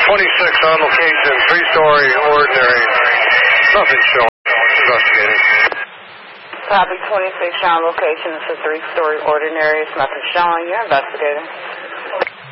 26 on location, 3-story, ordinary. Nothing showing. Investigating. Copy 26 on location. It's a 3-story ordinary. It's nothing showing. You're investigating.